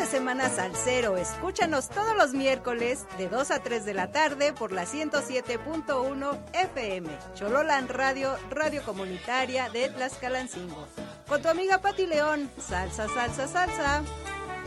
de semana salsero. Escúchanos todos los miércoles de 2 a 3 de la tarde por la 107.1 FM. Chololan Radio, radio comunitaria de Tlaxcalancingo. Con tu amiga Pati León. Salsa, salsa, salsa.